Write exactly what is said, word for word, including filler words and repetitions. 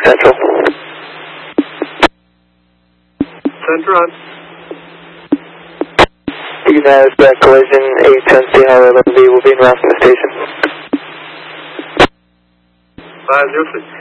Central. Central. You can have that collision eight ten C Highway eleven B will be in route from the station. five zero six.